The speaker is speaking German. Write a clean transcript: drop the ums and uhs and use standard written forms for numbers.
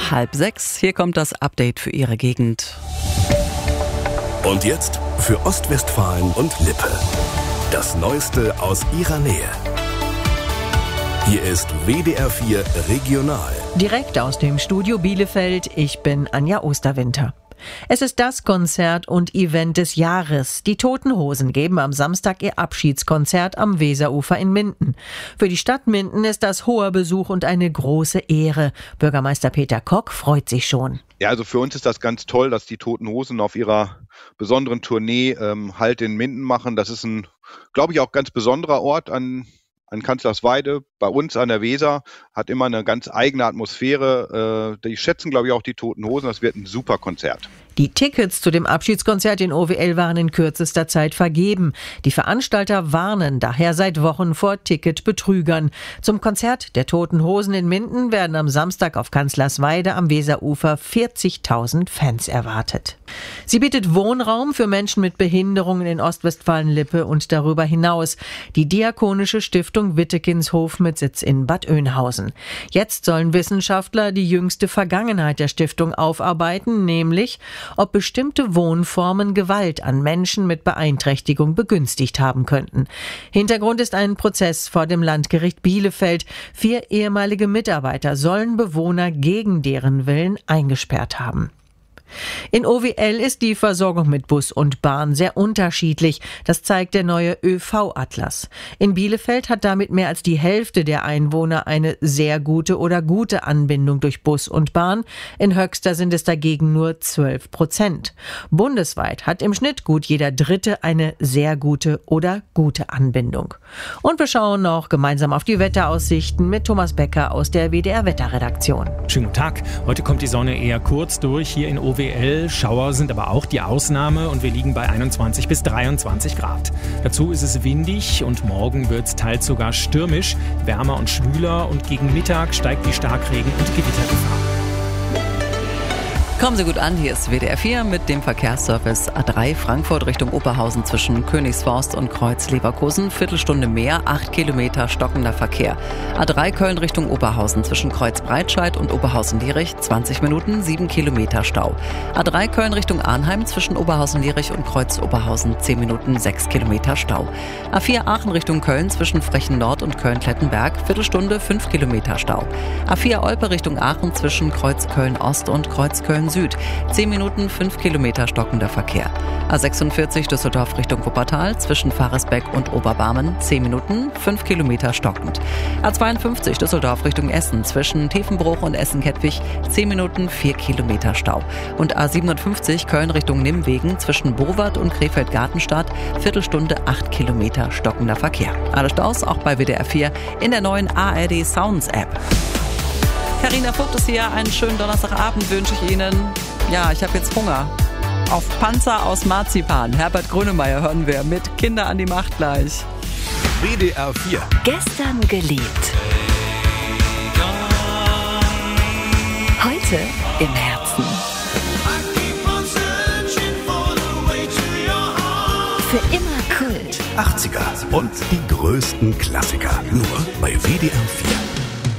5:30. Hier kommt das Update für Ihre Gegend. Und jetzt für Ostwestfalen und Lippe. Das Neueste aus Ihrer Nähe. Hier ist WDR 4 Regional. Direkt aus dem Studio Bielefeld, ich bin Anja Osterwinter. Es ist das Konzert und Event des Jahres. Die Toten Hosen geben am Samstag ihr Abschiedskonzert am Weserufer in Minden. Für die Stadt Minden ist das hoher Besuch und eine große Ehre. Bürgermeister Peter Kock freut sich schon. Ja, also für uns ist das ganz toll, dass die Toten Hosen auf ihrer besonderen Tournee Halt in Minden machen. Das ist ein, glaube ich, auch ganz besonderer Ort an Kanzlersweide, bei uns an der Weser, hat immer eine ganz eigene Atmosphäre. Die schätzen, glaube ich, auch die Toten Hosen. Das wird ein super Konzert. Die Tickets zu dem Abschiedskonzert in OWL waren in kürzester Zeit vergeben. Die Veranstalter warnen daher seit Wochen vor Ticketbetrügern. Zum Konzert der Toten Hosen in Minden werden am Samstag auf Kanzlersweide am Weserufer 40.000 Fans erwartet. Sie bietet Wohnraum für Menschen mit Behinderungen in Ostwestfalen-Lippe und darüber hinaus. Die Diakonische Stiftung Wittekinshof mit Sitz in Bad Oeynhausen. Jetzt sollen Wissenschaftler die jüngste Vergangenheit der Stiftung aufarbeiten, nämlich ob bestimmte Wohnformen Gewalt an Menschen mit Beeinträchtigung begünstigt haben könnten. Hintergrund ist ein Prozess vor dem Landgericht Bielefeld. 4 ehemalige Mitarbeiter sollen Bewohner gegen deren Willen eingesperrt haben. In OWL ist die Versorgung mit Bus und Bahn sehr unterschiedlich. Das zeigt der neue ÖV-Atlas. In Bielefeld hat damit mehr als die Hälfte der Einwohner eine sehr gute oder gute Anbindung durch Bus und Bahn. In Höxter sind es dagegen nur 12%. Bundesweit hat im Schnitt gut jeder Dritte eine sehr gute oder gute Anbindung. Und wir schauen noch gemeinsam auf die Wetteraussichten mit Thomas Becker aus der WDR-Wetterredaktion. Schönen guten Tag. Heute kommt die Sonne eher kurz durch hier in OWL. Schauer sind aber auch die Ausnahme und wir liegen bei 21 bis 23 Grad. Dazu ist es windig und morgen wird es teils sogar stürmisch, wärmer und schwüler und gegen Mittag steigt die Starkregen- und Gewittergefahr. Kommen Sie gut an, hier ist WDR 4 mit dem Verkehrsservice A3 Frankfurt Richtung Oberhausen zwischen Königsforst und Kreuz Leverkusen. Viertelstunde mehr, 8 Kilometer stockender Verkehr. A3 Köln Richtung Oberhausen zwischen Kreuz Breitscheid und Oberhausen-Lierich, 20 Minuten, 7 Kilometer Stau. A3 Köln Richtung Arnheim zwischen Oberhausen-Lierich und Kreuz Oberhausen, 10 Minuten, 6 Kilometer Stau. A4 Aachen Richtung Köln zwischen Frechen Nord und Köln-Klettenberg, Viertelstunde, 5 Kilometer Stau. A4 Olpe Richtung Aachen zwischen Kreuz Köln Ost und Kreuz Köln Süd. 10 Minuten, 5 Kilometer stockender Verkehr. A46 Düsseldorf Richtung Wuppertal zwischen Faresbeck und Oberbarmen. 10 Minuten, 5 Kilometer stockend. A52 Düsseldorf Richtung Essen zwischen Tiefenbruch und Essen-Kettwig. 10 Minuten, 4 Kilometer Stau. Und A57 Köln Richtung Nimwegen zwischen Bowart und Krefeld-Gartenstadt. Viertelstunde, 8 Kilometer stockender Verkehr. Alle Staus auch bei WDR 4 in der neuen ARD Sounds App. Carina Vogt ist hier. Einen schönen Donnerstagabend wünsche ich Ihnen. Ja, ich habe jetzt Hunger. Auf Panzer aus Marzipan. Herbert Grönemeyer hören wir mit Kinder an die Macht gleich. WDR 4. Gestern geliebt. Heute im Herzen. Für immer Kult. 80er und die größten Klassiker. Nur bei WDR 4.